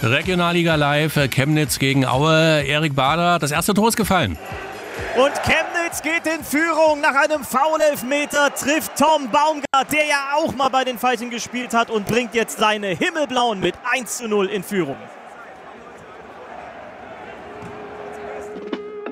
Regionalliga Live, Chemnitz gegen Aue. Erik Bader, das erste Tor ist gefallen. Und Chemnitz geht in Führung. Nach einem Foul-Elfmeter trifft Tom Baumgart, der ja auch mal bei den Veilchen gespielt hat, und bringt jetzt seine Himmelblauen mit 1:0 in Führung.